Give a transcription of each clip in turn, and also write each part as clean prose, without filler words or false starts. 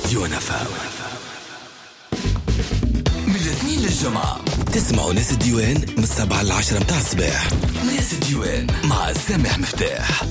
ديوان FM من الاثنين للجمعة تسمعوا ناس الديوان من 7 ل 10 متاع الصباح. ناس الديوان مع سامح مفتاح.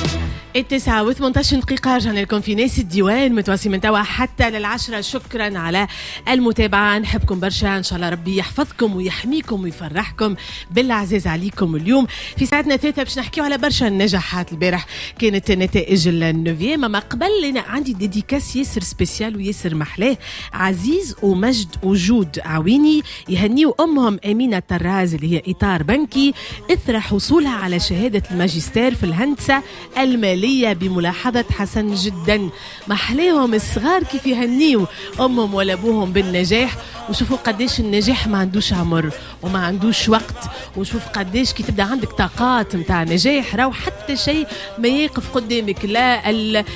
9:18 رجعنا لكم في ناس الديوان متواصلين من توا حتى لل10. شكرا على المتابعة، نحبكم برشا، ان شاء الله ربي يحفظكم ويحميكم ويفرحكم بالعزيز عليكم. اليوم في ساعتنا 3 باش نحكيو على برشا النجاحات. البارح كانت نتائج النوفيام، اما قبل انا عندي ديديكاس ياسر سبيسيال وياسر محلاه. عزيز ومجد وجود عويني يهنيو امهم امينه طراز اللي هي اطار بنكي اثر حصولها على شهاده الماجستير في الهندسه الماليه بملاحظة حسن جدا. محليهم الصغار كيف يهنيوا أمهم ولا أبوهم بالنجاح، وشوفوا قديش النجاح ما عندوش عمر وما عندوش وقت، وشوف قديش كي تبدأ عندك طاقات متاع نجاح راو حتى شيء ما يقف قدامك، لا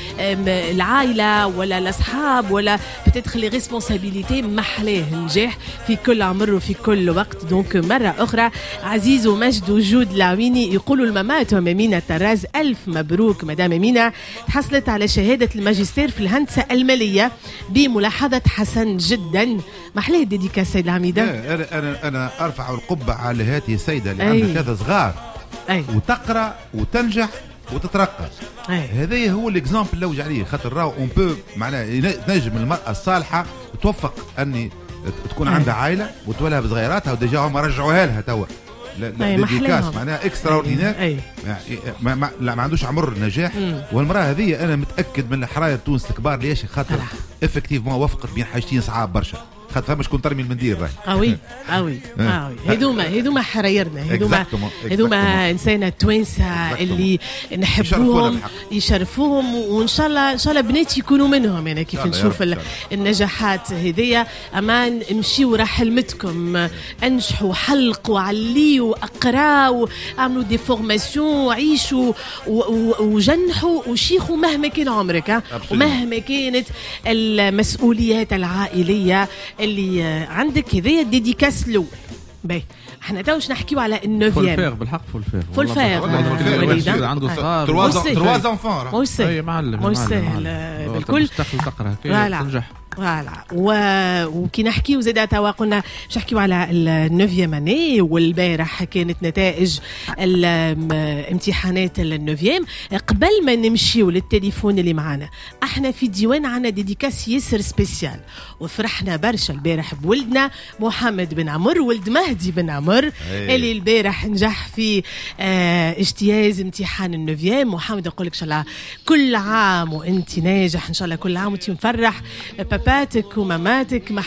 العائلة ولا الأصحاب ولا بتدخل ريسبونسابيليتي. محلاه النجاح في كل عمر وفي كل وقت. دونك مرة أخرى عزيز ومجد وجود العويني يقولوا المماتهم أمينة طراز ألف مبروك مدام أمينة، تحصلت على شهادة الماجستير في الهندسة المالية بملاحظة حسن جدا. محلاه ديديكاس سيد العميدة. أنا أرفع القبعة على هذه السيدة اللي عندها 3 صغار وتقرأ وتنجح وتترقى. هذا هو الاكزامبل اللي لوج عليه، خاطر راهو اون بو معناها نجم المرأة الصالحة توفق أني تكون عندها عائلة وتولها بصغيراتها، وديجا هم رجعوها لها توا. ديديكاس معناها اكسترا اوردينير، لا ما عندوش عمر النجاح. والمراه هذه انا متاكد من الحراير تونس الكبار ليش خاطر افكتيفمون وفقت بين حاجتين صعاب برشا، خاطر فما شكون ترمي المنديل راهي قوي. هذوما حرايرنا، هذوما انسانه توانسه اللي نحبوهم يشرفوهم، وان شاء الله بناتي يكونوا منهم. انا كيف نشوف النجاحات هذيا. اما نمشيو ورا حلمتكم، انجحوا حلقوا عليوا اقراوا اعملوا دي فورماسيون، عيشوا وجنحوا وشيخوا مهما كان عمرك ومهما كانت المسؤوليات العائليه اللي عندك. هذه ديديكاس لو باهي. احنا توش نحكيو على النوفيام فولفير بالحق، فولفير عنده صغار 3 انفون مش سهل بالكل تقرا تنجح. وكي نحكيو زاده توا قلنا باش نحكيو على النوفيام اني. والبارح كانت نتائج الامتحانات النوفيام. قبل ما نمشيو للتليفون اللي معانا، احنا في ديوان عنا ديديكاس ياسر سبيسيال، وفرحنا برشا البارح بولدنا محمد بن عمر، ولد مهدي بن عمر اللي البارح نجح في اجتياز امتحان النوفيام. محمد نقول لك ان شاء الله كل عام وانت ناجح، ان شاء الله كل عام وانت مفرح باباتك وماماتك.